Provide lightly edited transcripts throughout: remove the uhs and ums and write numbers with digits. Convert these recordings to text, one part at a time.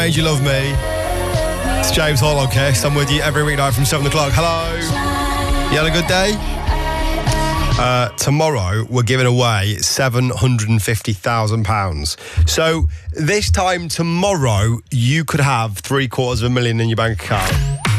Made You Love Me. It's James Hall on Kiss. I'm with you every weeknight from 7 o'clock. Hello. You had a good day? Tomorrow, we're giving away £750,000. So, this time tomorrow, you could have $750,000 in your bank account.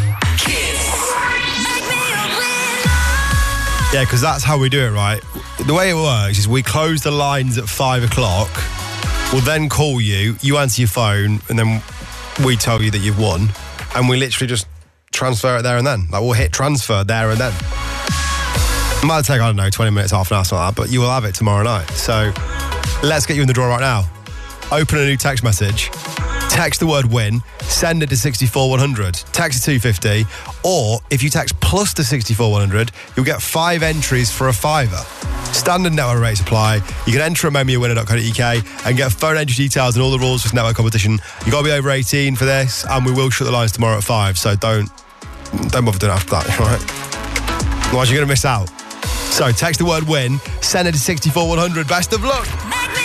Yeah, because that's how we do it, right? The way it works is we close the lines at 5 o'clock. We'll then call you, you answer your phone, and then we tell you that you've won. And we literally just transfer it there and then. Like, we'll hit transfer there and then. It might take, 20 minutes, half an hour, something like that, but you will have it tomorrow night. So, let's get you in the draw right now. Open a new text message. Text the word win, send it to 64100, text to 250, or if you text plus to 64100, you'll get 5 entries for a £5. Standard network rates apply. You can enter at memoryowinner.co.uk and get phone entry details and all the rules for this network competition. You've got to be over 18 for this, and we will shut the lines tomorrow at 5, so don't bother doing it after that, all right? Otherwise you're going to miss out. So text the word win, send it to 64100. Best of luck.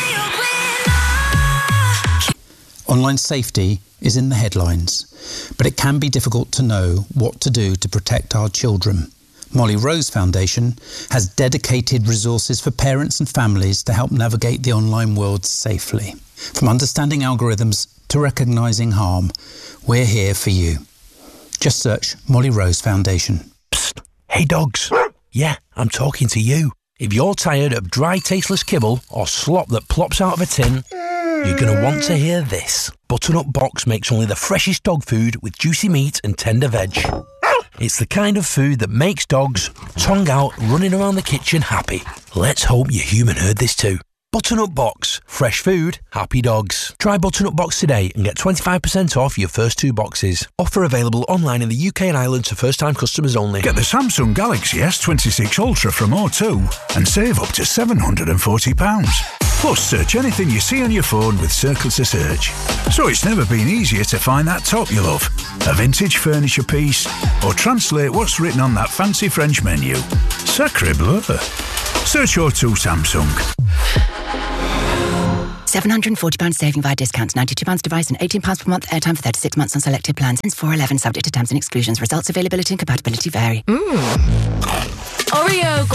Online safety is in the headlines, but it can be difficult to know what to do to protect our children. Molly Rose Foundation has dedicated resources for parents and families to help navigate the online world safely. From understanding algorithms to recognising harm, we're here for you. Just search Molly Rose Foundation. Psst. Hey dogs. Yeah, I'm talking to you. If you're tired of dry, tasteless kibble or slop that plops out of a tin, you're going to want to hear this. Butternut Box makes only the freshest dog food with juicy meat and tender veg. It's the kind of food that makes dogs, tongue out, running around the kitchen happy. Let's hope your human heard this too. Butternut Box. Fresh food, happy dogs. Try Butternut Box today and get 25% off your first 2 boxes. Offer available online in the UK and Ireland to first-time customers only. Get the Samsung Galaxy S26 Ultra from O2 and save up to £740. Plus, search anything you see on your phone with Circle to Search. So it's never been easier to find that top you love, a vintage furniture piece, or translate what's written on that fancy French menu. Sacre bleu. Search O2 Samsung. £740 saving via discounts, £92 device and £18 per month airtime for 36 months on selected plans. Since 411, subject to terms and exclusions. Results, availability and compatibility vary. Oreo